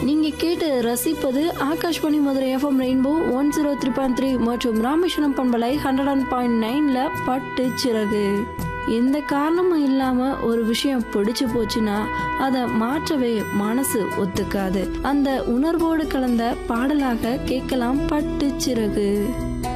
நீங்க கேட்டு ரசிப்பது Akashvani Madurai FM rainbow 103.3 மற்றும் ராமேஸ்வரம் பண்பலை 100.9 பட்டு சிறகு. எந்த காரணமும் இல்லாம ஒரு விஷயம் பிடிச்சு போச்சுன்னா அதை மாற்றவே மனசு ஒத்துக்காது. அந்த உணர்வோடு கலந்த பாடலாக கேட்கலாம் பட்டு சிறகு.